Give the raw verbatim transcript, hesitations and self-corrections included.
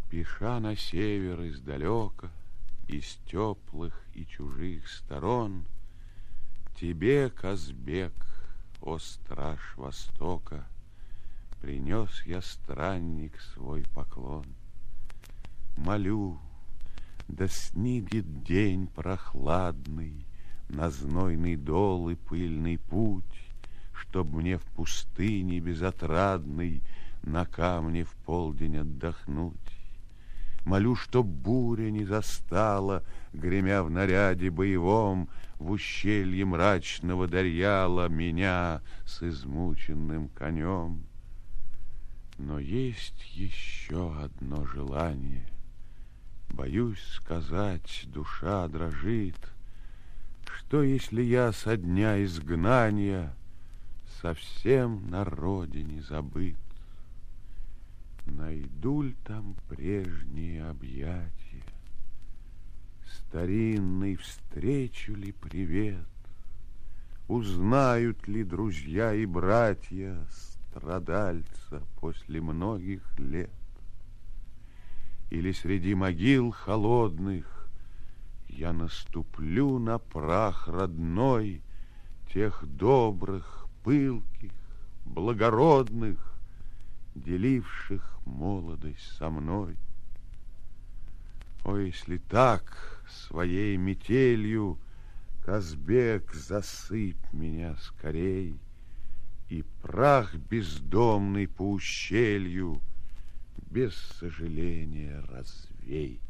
Спеша на север издалека, из теплых и чужих сторон, тебе, Казбек, о страж Востока, принес я, странник, свой поклон. Молю, да снидет день прохладный на знойный дол и пыльный путь, чтоб мне в пустыне безотрадной на камне в полдень отдохнуть. Молю, чтоб буря не застала, гремя в наряде боевом, в ущелье мрачного Дарьяла меня с измученным конем. Но есть еще одно желание. Боюсь сказать, душа дрожит, что если я со дня изгнания совсем на родине забыт? Найду ль там прежние объятия, старинный встречу ли привет? Узнают ли друзья и братья страдальца после многих лет? Или среди могил холодных я наступлю на прах родной тех добрых, пылких, благородных, деливших молодость со мной? О, если так, своей метелью, Казбек, засыпь меня скорей, и прах бездомный по ущелью без сожаления развей.